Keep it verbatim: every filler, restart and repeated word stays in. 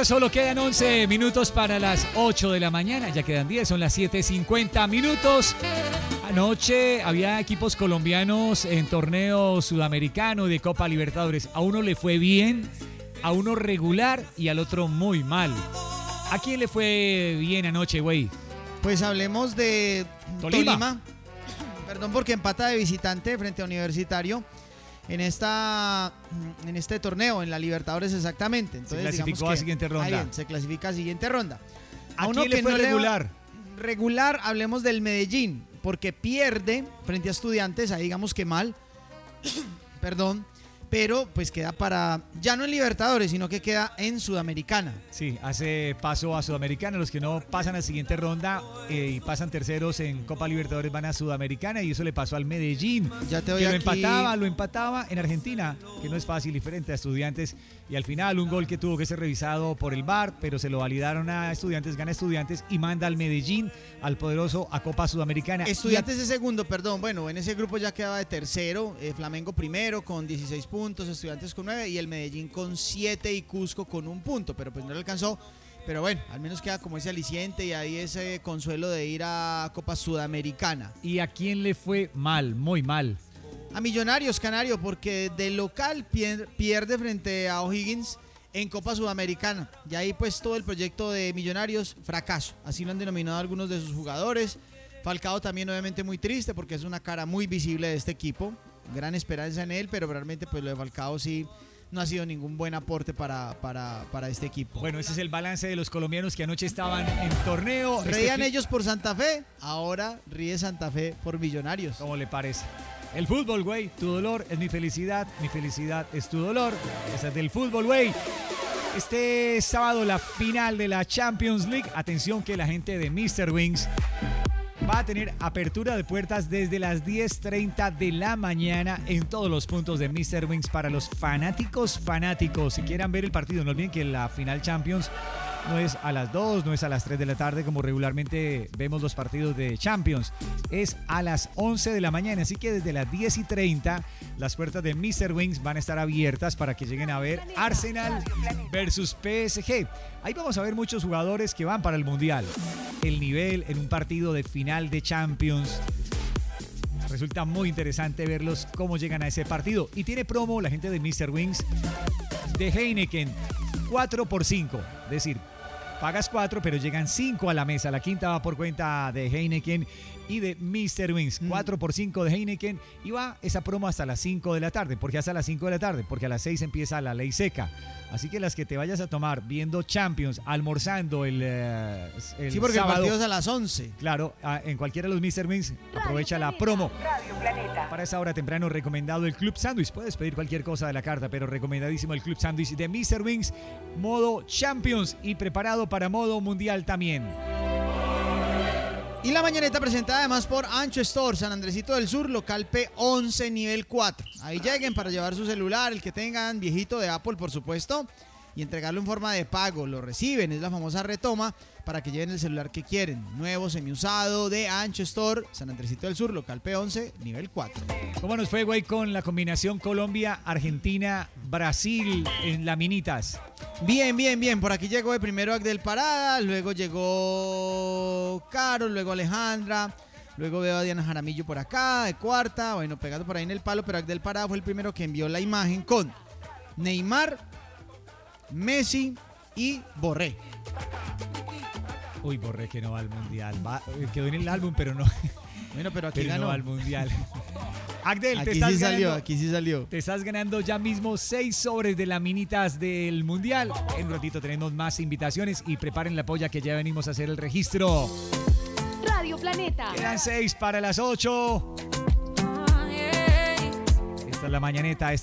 Señor, solo quedan once minutos para las ocho de la mañana. Ya quedan diez, son las siete cincuenta minutos. Anoche había equipos colombianos en torneo sudamericano de Copa Libertadores. A uno le fue bien, a uno regular y al otro muy mal. ¿A quién le fue bien anoche, güey? Pues hablemos de Tolima. Tolima. Perdón, porque empata de visitante frente a Universitario en esta en este torneo, en la Libertadores exactamente. Entonces, se clasificó que, a siguiente ronda. Ahí, se clasifica a siguiente ronda. ¿A, ¿A quién le fue no regular? Le, regular, hablemos del Medellín, porque pierde frente a Estudiantes, ahí digamos que mal. Perdón. Pero pues queda para, ya no en Libertadores, sino que queda en Sudamericana. Sí, hace paso a Sudamericana. Los que no pasan a la siguiente ronda eh, y pasan terceros en Copa Libertadores van a Sudamericana, y eso le pasó al Medellín. Ya te doy que lo aquí... empataba, lo empataba en Argentina, que no es fácil, diferente a Estudiantes. Y al final un gol que tuvo que ser revisado por el V A R, pero se lo validaron a Estudiantes, gana Estudiantes y manda al Medellín, al poderoso, a Copa Sudamericana. Estudiantes de segundo, perdón. Bueno, en ese grupo ya quedaba de tercero, eh, Flamengo primero con dieciséis puntos, Estudiantes con nueve y el Medellín con siete y Cusco con un punto, pero pues no le alcanzó. Pero bueno, al menos queda como ese aliciente y ahí ese consuelo de ir a Copa Sudamericana. ¿Y a quién le fue mal, muy mal? A Millonarios, Canario, porque de local pierde frente a O'Higgins en Copa Sudamericana. Y ahí pues todo el proyecto de Millonarios, fracaso. Así lo han denominado algunos de sus jugadores. Falcao también obviamente muy triste porque es una cara muy visible de este equipo. Gran esperanza en él, pero realmente pues lo de Falcao sí no ha sido ningún buen aporte para, para, para este equipo. Bueno, ese es el balance de los colombianos que anoche estaban en torneo. Reían este ellos por Santa Fe, ahora ríe Santa Fe por Millonarios. ¿Cómo le parece? El fútbol, güey, tu dolor es mi felicidad, mi felicidad es tu dolor. Esa es del fútbol, güey. Este sábado la final de la Champions League. Atención que la gente de míster Wings va a tener apertura de puertas desde las diez treinta de la mañana en todos los puntos de míster Wings para los fanáticos fanáticos. Si quieran ver el partido, no olviden que la final Champions no es a las dos, no es a las tres de la tarde como regularmente vemos los partidos de Champions. Es a las once de la mañana, así que desde las diez y treinta las puertas de míster Wings van a estar abiertas para que lleguen a ver Arsenal versus P S G. Ahí vamos a ver muchos jugadores que van para el Mundial. El nivel en un partido de final de Champions resulta muy interesante verlos cómo llegan a ese partido. Y tiene promo la gente de míster Wings de Heineken, cuatro por cinco, es decir, pagas cuatro, pero llegan cinco a la mesa. La quinta va por cuenta de Heineken y de míster Wings. cuatro por cinco de Heineken. Y va esa promo hasta las cinco de la tarde. ¿Por qué hasta las cinco de la tarde? Porque a las seis empieza la ley seca. Así que las que te vayas a tomar viendo Champions, almorzando el, eh, el sí, porque sábado, el partido es a las once. Claro, en cualquiera de los míster Wings, aprovecha la promo. Para esa hora temprano, recomendado el Club Sándwich. Puedes pedir cualquier cosa de la carta, pero recomendadísimo el Club Sándwich de míster Wings, modo Champions y preparado para modo Mundial también. Y la mañaneta presentada además por Ancho Store, San Andresito del Sur, local P once, nivel cuatro. Ahí lleguen para llevar su celular, el que tengan viejito de Apple, por supuesto, y entregarlo en forma de pago. Lo reciben, es la famosa retoma, para que lleven el celular que quieren. Nuevo, semiusado, de Ancho Store, San Andresito del Sur, local P once, nivel cuatro. ¿Cómo nos fue, güey, con la combinación Colombia, Argentina, Brasil en Laminitas? Bien, bien, bien. Por aquí llegó de primero Agdel Parada, luego llegó Carol, luego Alejandra, luego veo a Diana Jaramillo por acá, de cuarta, bueno, pegando por ahí en el palo, pero Agdel Parada fue el primero que envió la imagen con Neymar, Messi y Borré. Uy, Borré que no va al Mundial. Va, quedó en el álbum, pero no. Bueno, pero aquí pero ganó. no va al Mundial. Agdel, aquí te estás sí ganando, salió, aquí sí salió. Te estás ganando ya mismo seis sobres de laminitas del Mundial. En un ratito tenemos más invitaciones y preparen la polla que ya venimos a hacer el registro. Radio Planeta. Quedan seis para las ocho. Esta es la mañaneta.